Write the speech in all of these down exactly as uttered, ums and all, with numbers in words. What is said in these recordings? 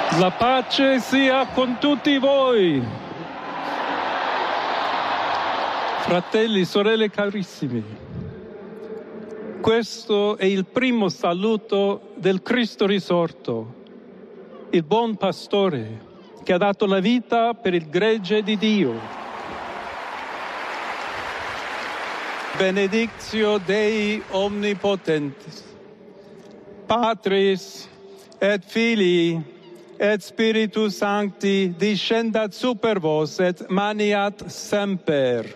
La pace sia con tutti voi. Fratelli, sorelle carissimi, questo è il primo saluto del Cristo risorto, il buon pastore che ha dato la vita per il gregge di Dio. Benedictio Dei omnipotentis, Patris et Filii et Spiritus Sancti discendat super vos et maniat semper.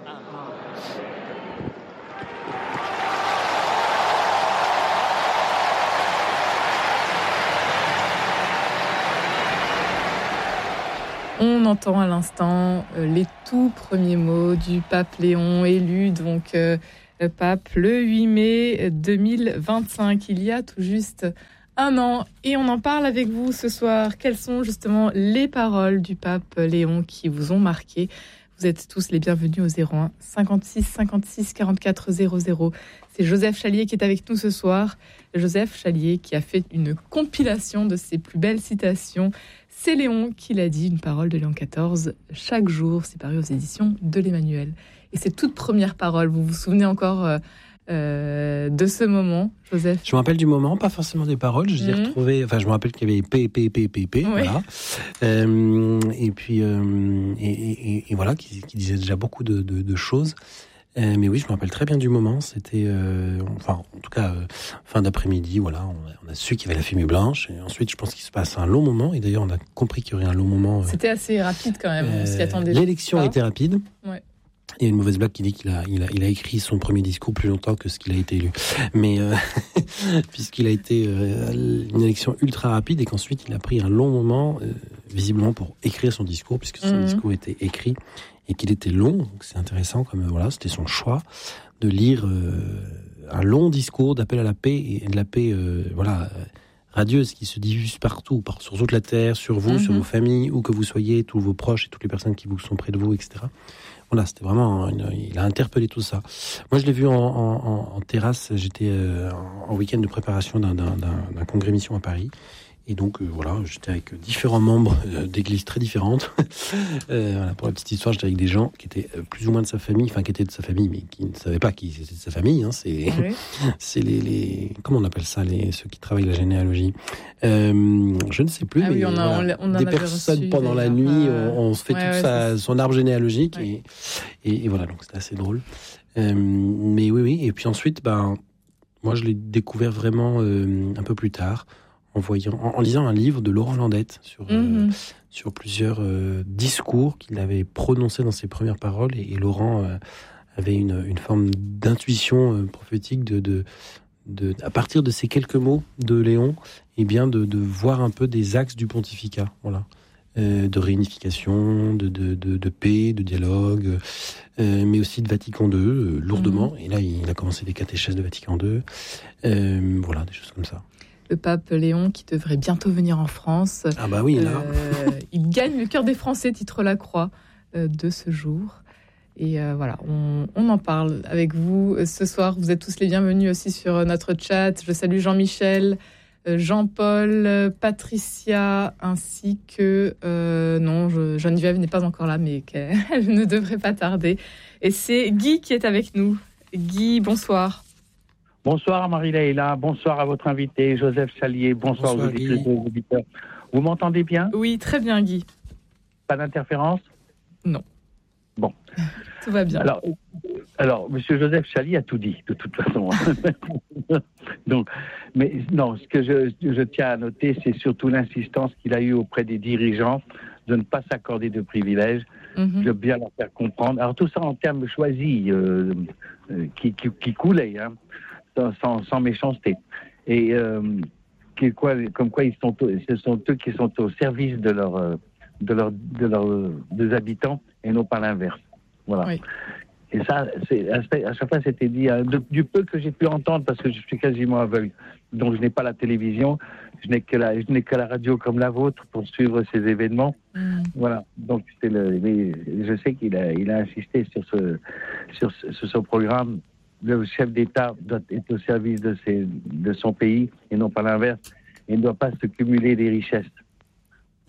On entend à l'instant euh, les tout premiers mots du pape Léon, élu donc euh, pape le huit mai deux mille vingt-cinq, il y a tout juste un an. Et on en parle avec vous ce soir. Quelles sont justement les paroles du pape Léon qui vous ont marqué ? Vous êtes tous les bienvenus au zéro un cinquante-six cinquante-six quarante-quatre zéro zéro. C'est Joseph Chalier qui est avec nous ce soir. Joseph Chalier qui a fait une compilation de ses plus belles citations. C'est Léon qui l'a dit, une parole de Léon quatorze, chaque jour. C'est paru aux éditions de l'Emmanuel. Et ces toutes premières paroles, vous vous souvenez encore euh, euh, de ce moment, Joseph ? Je me rappelle du moment, pas forcément des paroles. Je les ai mmh. retrouvées. Enfin, je me rappelle qu'il y avait P, P, P, P, P. Oui. Voilà. Euh, et puis, euh, et, et, et voilà, qui, qui disait déjà beaucoup de, de, de choses. Euh, mais oui, je me rappelle très bien du moment. C'était, euh, enfin, en tout cas, euh, fin d'après-midi. Voilà, on a, on a su qu'il y avait la fumée blanche. Et ensuite, je pense qu'il se passe un long moment. Et d'ailleurs, on a compris qu'il y aurait un long moment. Euh, C'était assez rapide quand même. Euh, on s'y attendait. L'élection pas. a été rapide. Ouais. Il y a une mauvaise blague qui dit qu'il a, il a, il a écrit son premier discours plus longtemps que ce qu'il a été élu. Mais euh, puisqu'il a été euh, une élection ultra rapide et qu'ensuite il a pris un long moment, euh, visiblement pour écrire son discours, puisque son mmh. discours était écrit et qu'il était long. Donc c'est intéressant, comme voilà, c'était son choix de lire euh, un long discours d'appel à la paix et de la paix, euh, voilà. Euh, radieuse qui se diffuse partout, par, sur toute la terre, sur vous, mmh. sur vos familles, où que vous soyez, tous vos proches et toutes les personnes qui vous sont près de vous, et cetera. Voilà, c'était vraiment, une, il a interpellé tout ça. Moi, je l'ai vu en, en, en terrasse. J'étais euh, en week-end de préparation d'un, d'un, d'un, d'un congrès mission à Paris. Et donc, euh, voilà, j'étais avec différents membres euh, d'églises très différentes. euh, voilà, pour la petite histoire, j'étais avec des gens qui étaient plus ou moins de sa famille, enfin, qui étaient de sa famille, mais qui ne savaient pas qui c'était de sa famille. Hein, c'est oui. c'est les, les... Comment on appelle ça, les, ceux qui travaillent la généalogie euh, je ne sais plus, ah mais oui, on a, voilà, on on des personnes reçu, pendant la nuit, on, on se fait ouais, tout ouais, sa, son arbre généalogique. Ouais. Et, et, et voilà, donc c'était assez drôle. Euh, mais oui, oui. Et puis ensuite, ben, moi, je l'ai découvert vraiment euh, un peu plus tard. En, voyant, en, en lisant un livre de Laurent Landette sur, mm-hmm. euh, sur plusieurs euh, discours qu'il avait prononcés dans ses premières paroles. Et, et Laurent euh, avait une, une forme d'intuition euh, prophétique de, de, de, à partir de ces quelques mots de Léon, et bien de, de voir un peu des axes du pontificat. Voilà. Euh, de réunification, de, de, de, de paix, de dialogue, euh, mais aussi de Vatican deux, euh, lourdement. Mm-hmm. Et là, il a commencé des catéchèses de Vatican deux. Euh, voilà, des choses comme ça. Le pape Léon qui devrait bientôt venir en France. Ah bah oui, là. Euh, il gagne le cœur des Français, titre La Croix, euh, de ce jour. Et euh, voilà, on, on en parle avec vous ce soir. Vous êtes tous les bienvenus aussi sur notre chat. Je salue Jean-Michel, Jean-Paul, Patricia, ainsi que... Euh, non, je, Geneviève n'est pas encore là, mais qu'elle ne devrait pas tarder. Et c'est Guy qui est avec nous. Guy, bonsoir. Bonsoir Marie-Leila, bonsoir à votre invité Joseph Chalier, bonsoir, bonsoir aux auditrices et aux auditeurs. Vous m'entendez bien ? Oui, très bien Guy. Pas d'interférence ? Non. Bon. Tout va bien. Alors, alors Monsieur Joseph Chalier a tout dit, de toute façon. Donc, mais non, ce que je, je tiens à noter, c'est surtout l'insistance qu'il a eue auprès des dirigeants de ne pas s'accorder de privilèges, mm-hmm. de bien leur faire comprendre. Alors tout ça en termes choisis, euh, euh, qui, qui, qui coulaient, hein. Sans, sans méchanceté. Et euh, qui, quoi, comme quoi ils sont, ce sont eux qui sont au service de leurs de leur, de leur, des habitants et non pas l'inverse. Voilà. Oui. Et ça, c'est, à chaque fois, c'était dit, hein, de, du peu que j'ai pu entendre, parce que je suis quasiment aveugle, donc je n'ai pas la télévision, je n'ai que la, je n'ai que la radio comme la vôtre pour suivre ces événements. Mm. Voilà. Donc, c'est le, mais je sais qu'il a, il a insisté sur ce, sur ce, sur ce programme. Le chef d'État doit être au service de, ses, de son pays et non pas l'inverse. Il ne doit pas se cumuler des richesses.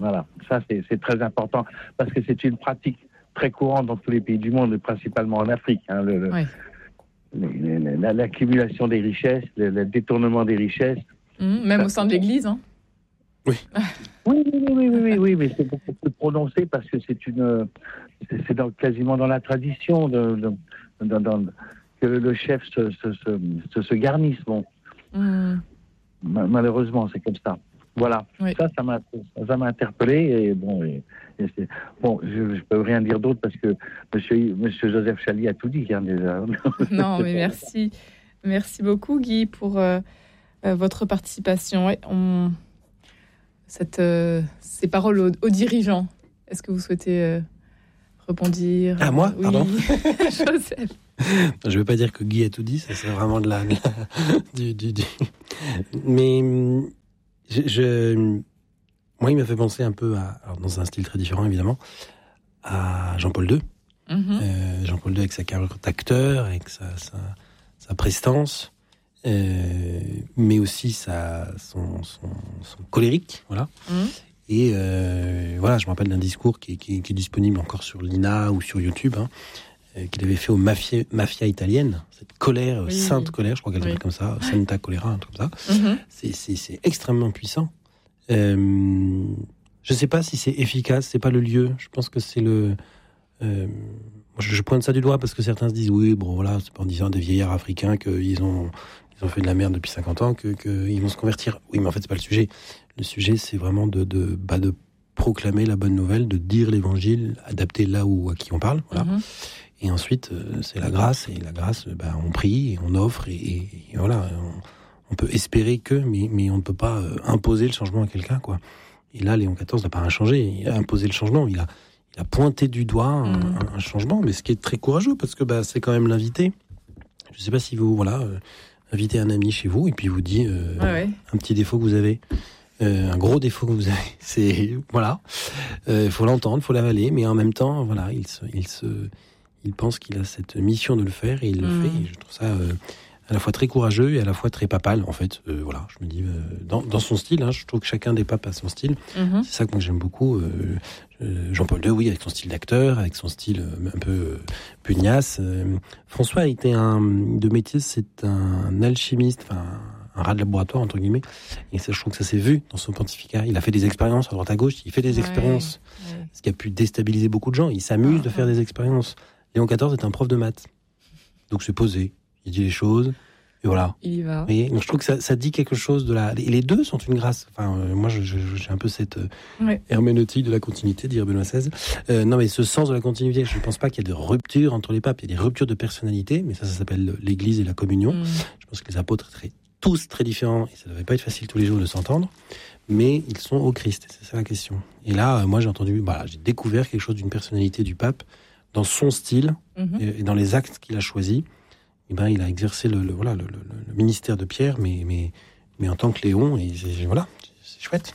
Voilà, ça c'est, c'est très important parce que c'est une pratique très courante dans tous les pays du monde, et principalement en Afrique. Hein, le, le, oui. le, le, la, l'accumulation des richesses, le, le détournement des richesses. Mmh, même ça, au sein de l'Église, hein. Oui. Oui, oui, oui, oui, oui, oui, mais c'est beaucoup plus prononcé parce que c'est une, c'est, c'est dans, quasiment dans la tradition de, de, de, de, de que le chef se, se, se, se, se garnisse. Bon, mmh. malheureusement, c'est comme ça. Voilà, oui. ça, ça m'a, ça m'a interpellé et bon, et, et c'est, bon, je, je peux rien dire d'autre parce que Monsieur, Monsieur Joseph Chali a tout dit hein, déjà. Non, mais merci, merci beaucoup Guy pour euh, euh, votre participation. Ouais, on... Cette, euh, ces paroles aux, aux dirigeants. Est-ce que vous souhaitez euh, rebondir? Ah, moi? Oui. Pardon. Joseph. Je ne veux pas dire que Guy a tout dit, ça serait vraiment de la... De la du, du, du... Mais je, je, moi, il m'a fait penser un peu, à, alors dans un style très différent évidemment, à Jean-Paul deux. Mm-hmm. Euh, Jean-Paul deux avec sa carrière d'acteur, avec sa, sa, sa prestance. Euh, mais aussi sa, son, son, son colérique, voilà. Mmh. Et euh, voilà, je me rappelle d'un discours qui, qui, qui est disponible encore sur l'I N A ou sur YouTube, hein, euh, qu'il avait fait aux mafia, mafia italiennes, cette colère, oui. sainte colère, je crois qu'elle s'appelle oui. comme ça, Santa Colera, un truc comme ça. Mmh. C'est, c'est, c'est extrêmement puissant. Euh, je sais pas si c'est efficace, c'est pas le lieu. Je pense que c'est le. Euh, je, je pointe ça du doigt parce que certains se disent oui, bon voilà, c'est pas en disant des vieillards africains qu'ils ont. Ils ont fait de la merde depuis cinquante ans, que, que ils vont se convertir. Oui, mais en fait, c'est pas le sujet. Le sujet, c'est vraiment de, de, bah, de proclamer la bonne nouvelle, de dire l'évangile, adapté là où à qui on parle. Voilà. Mm-hmm. Et ensuite, euh, c'est la grâce. Et la grâce, bah, on prie, et on offre, et, et, et voilà. On, on peut espérer que, mais, mais on ne peut pas euh, imposer le changement à quelqu'un, quoi. Et là, Léon quatorze n'a pas rien changé. Il a imposé le changement. Il a, il a pointé du doigt un, mm-hmm. un, un changement, mais ce qui est très courageux, parce que bah, c'est quand même l'invité. Je ne sais pas si vous, voilà. Euh, invitez un ami chez vous et puis vous dit euh, ouais, ouais. un petit défaut que vous avez, euh, un gros défaut que vous avez. C'est voilà, il euh, faut l'entendre, il faut l'avaler, mais en même temps, voilà, il se, il se, il pense qu'il a cette mission de le faire et il mmh. le fait. Et je trouve ça euh, à la fois très courageux et à la fois très papal. En fait, euh, voilà, je me dis euh, dans, dans son style. Hein, je trouve que chacun des papes a son style. Mmh. C'est ça que moi j'aime beaucoup. Euh, Jean-Paul deux, oui, avec son style d'acteur, avec son style un peu euh, pugnace. Euh, François était un de métier, c'est un alchimiste, enfin un rat de laboratoire entre guillemets. Et ça, je trouve que ça s'est vu dans son pontificat. Il a fait des expériences à droite à gauche. Il fait des ouais, expériences, ouais. ce qui a pu déstabiliser beaucoup de gens. Il s'amuse ah, de faire ah. des expériences. Léon quatorze est un prof de maths, donc c'est posé. Il dit les choses. Et voilà. Il y va. Et donc je trouve que ça, ça dit quelque chose de la. Et les deux sont une grâce. Enfin, euh, moi, je, je, j'ai un peu cette euh, ouais. herméneutique de la continuité, dire Benoît seize. Euh, non, mais ce sens de la continuité, je ne pense pas qu'il y ait de rupture entre les papes. Il y a des ruptures de personnalité, mais ça, ça s'appelle l'Église et la communion. Mm. Je pense que les apôtres étaient tous très différents et ça ne devait pas être facile tous les jours de s'entendre. Mais ils sont au Christ. C'est ça la question. Et là, euh, moi, j'ai entendu, voilà, j'ai découvert quelque chose d'une personnalité du pape dans son style mm-hmm. et, et dans les actes qu'il a choisis. Eh ben, il a exercé le, le, voilà, le, le, le ministère de Pierre, mais, mais, mais en tant que Léon, et voilà, c'est chouette.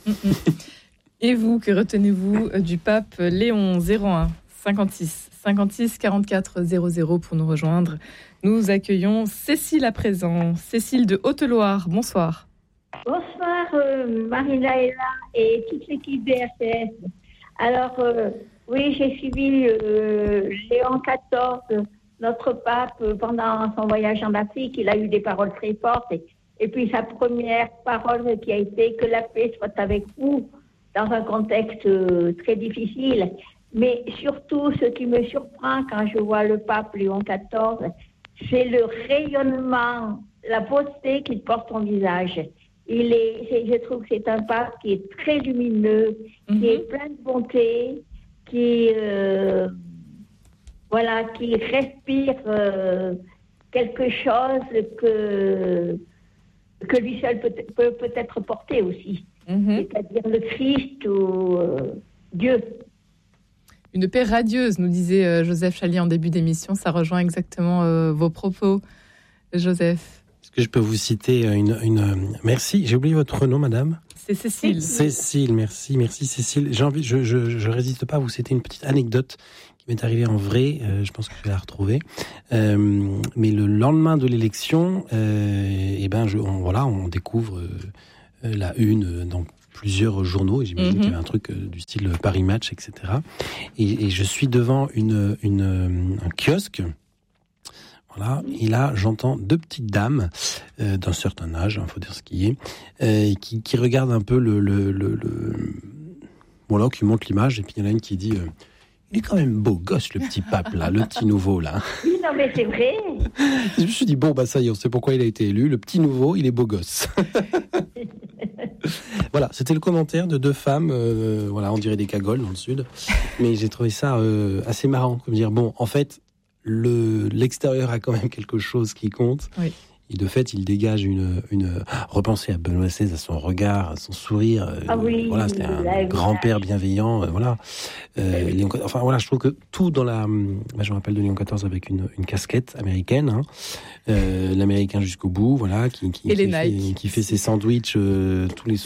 Et vous, que retenez-vous du pape Léon? Zéro un cinquante-six cinquante-six quarante-quatre zéro zéro pour nous rejoindre. Nous accueillons Cécile à présent. Cécile de Haute-Loire, bonsoir. Bonsoir euh, Marina et toute l'équipe D R C S. Alors, euh, oui, j'ai suivi euh, Léon quatorze, notre pape, pendant son voyage en Afrique. Il a eu des paroles très fortes. Et, et puis sa première parole qui a été « Que la paix soit avec vous » dans un contexte euh, très difficile. Mais surtout, ce qui me surprend quand je vois le pape Léon quatorze, c'est le rayonnement, la beauté qu'il porte en visage. Il est, c'est, je trouve que c'est un pape qui est très lumineux, mm-hmm. qui est plein de bonté, qui... Euh, Voilà, qui respire euh, quelque chose que, que lui seul peut, peut peut-être porter aussi. Mm-hmm. C'est-à-dire le Christ ou euh, Dieu. Une paix radieuse, nous disait euh, Joseph Chali en début d'émission. Ça rejoint exactement euh, vos propos, Joseph. Est-ce que je peux vous citer une... une... Merci, j'ai oublié votre nom, madame. C'est Cécile. Cécile, merci, merci Cécile. J'ai envie, je, je, je résiste pas à vous citer une petite anecdote m'est arrivé en vrai, euh, je pense que je vais la retrouver. Euh, mais le lendemain de l'élection, euh, et ben, je, on, voilà, on découvre euh, la une dans plusieurs journaux, et j'imagine mm-hmm. qu'il y avait un truc du style Paris Match, et cetera. Et, et je suis devant une, une, un kiosque. Voilà, et là, j'entends deux petites dames euh, d'un certain âge, il hein, faut dire ce qui est, euh, qui, qui regardent un peu le, le, le, le... Voilà, qui montrent l'image, et puis il y en a une qui dit euh, il est quand même beau gosse, le petit pape, là, le petit nouveau, là. Oui, non, mais c'est vrai. Je me suis dit, bon, bah ça y est, on sait pourquoi il a été élu. Le petit nouveau, il est beau gosse. Voilà, c'était le commentaire de deux femmes, euh, voilà, on dirait des cagoles dans le sud. Mais j'ai trouvé ça euh, assez marrant, comme dire, bon, en fait, le, l'extérieur a quand même quelque chose qui compte. Oui. Et de fait, il dégage une, une... Repensez à Benoît seize, à son regard, à son sourire. Ah oui, voilà, c'était un grand-père bienveillant. Euh, voilà. Euh, Léon... Enfin, voilà, je trouve que tout dans la... Moi, je me rappelle de Léon quatorze avec une, une casquette américaine. Hein. Euh, L'américain jusqu'au bout, voilà, qui, qui, Et qui, les fait, qui fait ses sandwichs euh, tous les